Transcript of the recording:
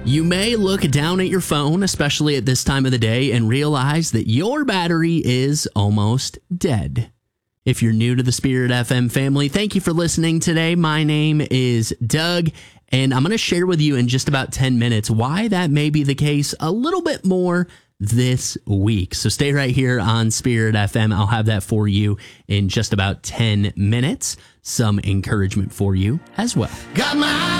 You may look down at your phone, especially at this time of the day, and realize that your battery is almost dead. If you're new to the Spirit FM family, thank you for listening today. My name is Doug, and I'm going to share with you in just about 10 minutes why that may be the case a little bit more this week. So stay right here on Spirit FM. I'll have that for you in just about 10 minutes. Some encouragement for you as well. Got my